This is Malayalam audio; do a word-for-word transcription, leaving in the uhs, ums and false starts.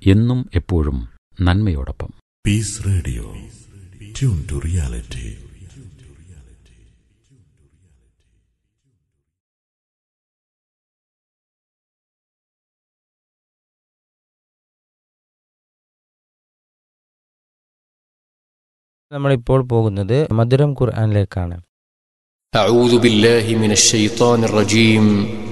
എന്നും എപ്പോഴും നന്മയോടൊപ്പം. Piece radio, tune to reality. നമ്മളിപ്പോൾ പോകുന്നത് മധുരം ഖുർആനിലേക്കാണ്. അഊദു ബില്ലാഹി മിനശ് ശൈത്വാനിർ റജീം.